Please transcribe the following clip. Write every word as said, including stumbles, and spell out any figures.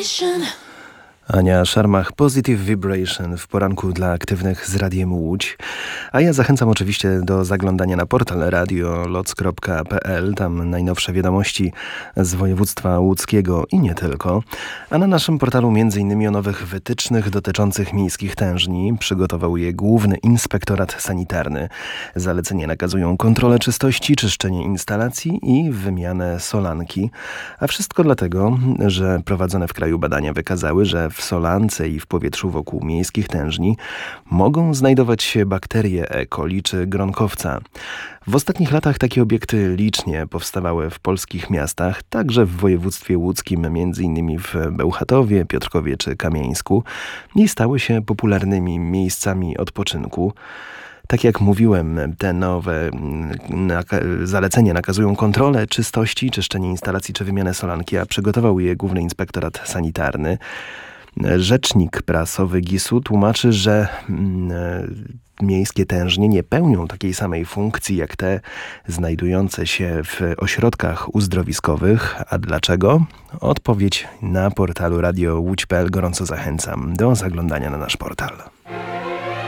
Ania Szarmach, Positive Vibration w poranku dla aktywnych z Radiem Łódź. A ja zachęcam oczywiście do zaglądania na portal radio loc kropka p l. Tam najnowsze wiadomości z województwa łódzkiego i nie tylko. A na naszym portalu między innymi o nowych wytycznych dotyczących miejskich tężni. Przygotował je Główny Inspektorat Sanitarny. Zalecenia nakazują kontrolę czystości, czyszczenie instalacji i wymianę solanki. A wszystko dlatego, że prowadzone w kraju badania wykazały, że w solance i w powietrzu wokół miejskich tężni mogą znajdować się bakterie E. coli czy gronkowca. W ostatnich latach takie obiekty licznie powstawały w polskich miastach, także w województwie łódzkim, między innymi w Bełchatowie, Piotrkowie czy Kamieńsku, i stały się popularnymi miejscami odpoczynku. Tak jak mówiłem, te nowe naka- zalecenia nakazują kontrolę czystości, czyszczenie instalacji czy wymianę solanki, a przygotował je Główny Inspektorat Sanitarny. Rzecznik prasowy GIS-u tłumaczy, że mm, miejskie tężnie nie pełnią takiej samej funkcji jak te znajdujące się w ośrodkach uzdrowiskowych. A dlaczego? Odpowiedź na portalu radio łódź kropka p l. Gorąco zachęcam do zaglądania na nasz portal.